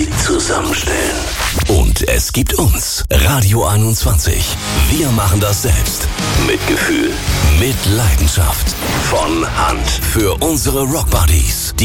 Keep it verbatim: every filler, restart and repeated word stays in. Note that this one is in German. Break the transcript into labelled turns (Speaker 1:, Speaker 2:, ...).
Speaker 1: Musik zusammenstellen. Und es gibt uns, Radio einundzwanzig. Wir machen das selbst. Mit Gefühl, mit Leidenschaft. Von Hand. Für unsere Rockbuddies.